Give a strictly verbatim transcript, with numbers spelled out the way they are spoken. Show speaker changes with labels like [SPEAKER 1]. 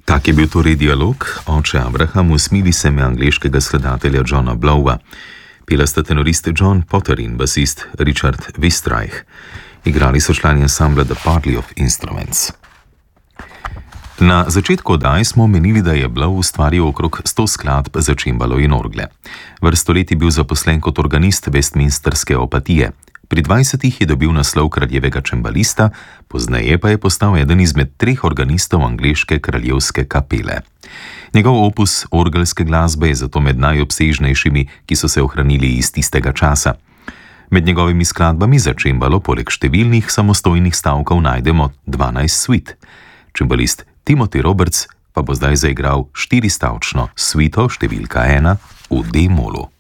[SPEAKER 1] Tak je bil torej dialog oče Abraham v smilisem angleškega skladatelja Johna Blowa. Pela sta tenorist John Potter in basist Richard Westreich. Igrali so člani ansambla The Party of Instruments. Na začetku oddaj smo omenili, da je Blow ustvaril okrog sto skladb za čimbalo in orgle. Vrsto let je bil zaposlen kot organist Westminsterske opatije. Pri dvajsetih je dobil naslov kraljevega čembalista, pozneje pa je postal eden izmed treh organistov angleške kraljevske kapele. Njegov opus orgelske glasbe je zato med najobsežnejšimi, ki so se ohranili iz tistega časa. Med njegovimi skladbami za čimbalo poleg številnih samostojnih stavkov najdemo dvanajst suit. Čimbalist Timothy Roberts pa bo zdaj zaigral štiristavčno suito številka ena v D-molu.